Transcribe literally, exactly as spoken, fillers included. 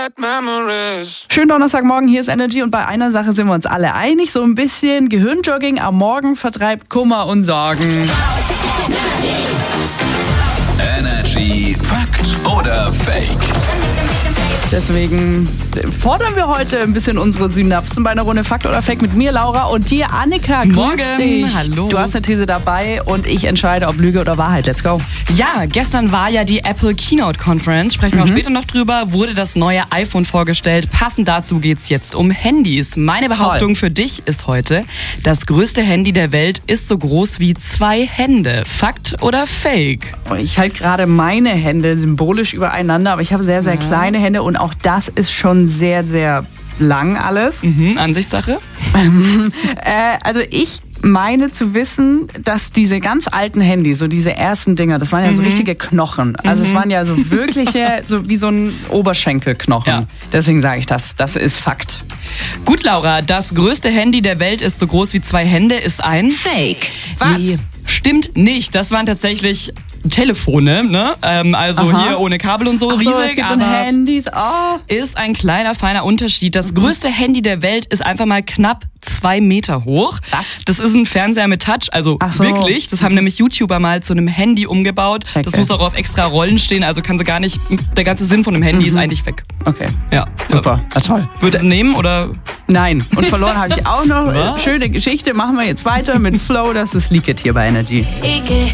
Schönen Donnerstagmorgen, hier ist Energy und bei einer Sache sind wir uns alle einig. So ein bisschen Gehirnjogging am Morgen vertreibt Kummer und Sorgen. Energy Fakt oder Fake? Deswegen fordern wir heute ein bisschen unsere Synapsen bei einer Runde Fakt oder Fake mit mir, Laura, und dir, Annika. Grüß Morgen. dich. Hallo. Du hast eine These dabei und ich entscheide, ob Lüge oder Wahrheit. Let's go. Ja, gestern war ja die Apple Keynote Conference, sprechen wir Mhm. auch später noch drüber, wurde das neue iPhone vorgestellt. Passend dazu geht's jetzt um Handys. Meine Behauptung für dich ist heute, das größte Handy der Welt ist so groß wie zwei Hände. Fakt oder Fake? Ich halte gerade meine Hände symbolisch übereinander, aber ich habe sehr, sehr Ja. kleine Hände und auch das ist schon sehr, sehr lang alles. Mhm, Ansichtssache? Äh, also ich meine zu wissen, dass diese ganz alten Handys, so diese ersten Dinger, das waren ja so richtige Knochen. Also es waren ja so wirkliche, so wie so ein Oberschenkelknochen. Ja. Deswegen sage ich das, das ist Fakt. Gut, Laura, das größte Handy der Welt ist so groß wie zwei Hände, ist ein... Fake. Was? Nee, stimmt nicht. Das waren tatsächlich Telefone, ne? Ähm, also Aha. hier ohne Kabel und so, Ach so, riesig, es gibt aber dann Handys. Oh. ist ein kleiner, feiner Unterschied. Das größte Handy der Welt ist einfach mal knapp zwei Meter hoch. Was? Das ist ein Fernseher mit Touch, also Ach so. wirklich. Das haben nämlich YouTuber mal zu einem Handy umgebaut. Okay. Das muss auch auf extra Rollen stehen, also kann sie gar nicht, der ganze Sinn von einem Handy ist eigentlich weg. Okay, Ja, super. Ah, toll. Würdest du nehmen oder? Nein, und verloren habe ich auch noch. Was? Schöne Geschichte, machen wir jetzt weiter mit Flow. Das ist Leak It hier bei Energy.